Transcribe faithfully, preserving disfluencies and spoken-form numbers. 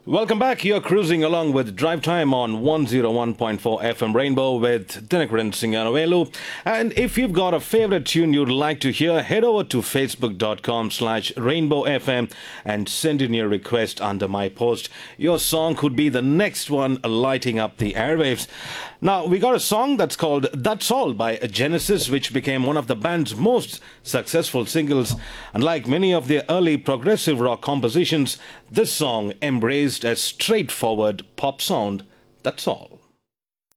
Welcome back. You're cruising along with Drive Time on one oh one point four F M Rainbow with Dinakaran Singanovelu. And if you've got a favorite tune you'd like to hear, head over to facebook.com slash rainbow FM and send in your request under my post. Your song could be the next one lighting up the airwaves. Now, we got a song that's called That's All by Genesis, which became one of the band's most successful singles. And like many of their early progressive rock compositions, this song embraced a straightforward pop sound. That's all.